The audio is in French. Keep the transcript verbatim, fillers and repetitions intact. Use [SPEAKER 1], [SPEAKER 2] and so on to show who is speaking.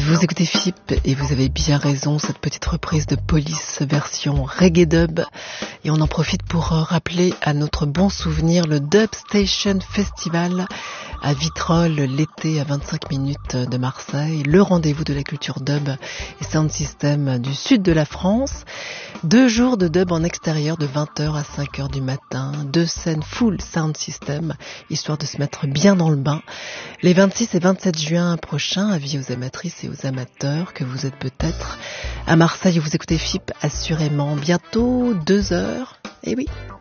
[SPEAKER 1] Vous écoutez F I P et vous avez bien raison, cette petite reprise de Police version reggae dub. Et on en profite pour rappeler à notre bon souvenir le Dub Station Festival à Vitrolles l'été à vingt-cinq minutes de Marseille. Le rendez-vous de la culture dub et sound system du sud de la France. Deux jours de dub en extérieur de vingt heures à cinq heures du matin. Deux scènes full sound system, histoire de se mettre bien dans le bain. Les vingt-six et vingt-sept juin prochains, avis aux amatrices et aux amateurs que vous êtes peut-être à Marseille où vous écoutez F I P, assurément bientôt deux heures. Et oui.